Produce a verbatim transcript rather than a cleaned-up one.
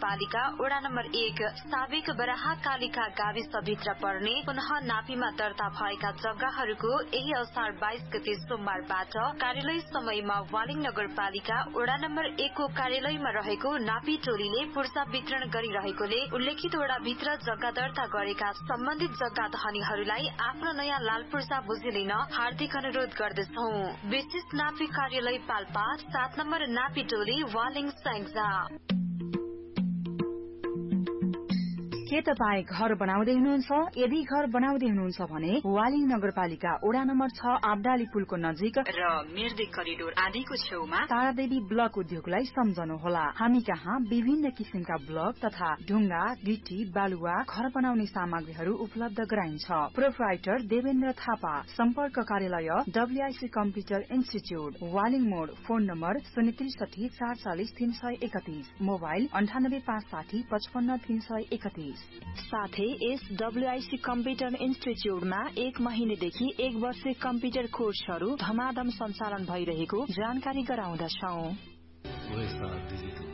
नगरपालिका वडा नम्बर एक साबिक बराहा कालिका गाविस भित्र पर्ने पुनः नापीमा दर्ता भएका जग्गाहरूको यही असार बाइस गते सोमबारबाट कार्यालय समयमा वालिङ नगरपालिका वडा नम्बर एक को कार्यालयमा रहेको नापी टोलीले पूर्जा वितरण गरिरहेकोले उल्लेखित वडा भित्र जग्गा दर्ता गरेका सम्बन्धित जग्गा धनीहरूलाई आफ्नो नयाँ लाल पूर्जा बुझी लिन हार्दिक अनुरोध गर्दछौ। विशिष्ट नापी कार्यालय पाल्पा सात नम्बर नापी टोली वालिङ स्याङ्जा। के तपाई घर बनाउँदै हुनुहुन्छ? यदि घर बनाउँदै हुनुहुन्छ भने वालिङ नगरपालिका वडा नम्बर छ आबडाली पुलको नजिक र मिर्दी करिडोर आदिको छेउमा तारादेवी ब्लक उद्योगलाई सम्झनुहोला। हामी कहाँ विभिन्न किसिमका ब्लक तथा ढुङ्गा गिटी बालुवा घर बनाउने सामग्रीहरू उपलब्ध गराइन्छ। प्रोप्राइटर देवेन्द्र थापा। सम्पर्क कार्यालय डब्ल्यूआईसी कम्प्युटर इन्स्टिच्यूट वालिङ मोड। फोन नम्बर शून्य त्रिसठी चार चालिस तीन सय एकतीस। मोबाइल अन्ठानब्बे पाँच साठी पचपन्न तीन सय एकतीस। साथै यस डब्ल्यूआईसी कम्प्युटर इन्स्टिच्यूटमा एक महिनेदेखि एक वर्ष कम्प्युटर कोर्सहरू धमाधम सञ्चालन भइरहेको जानकारी गराउँदछौ।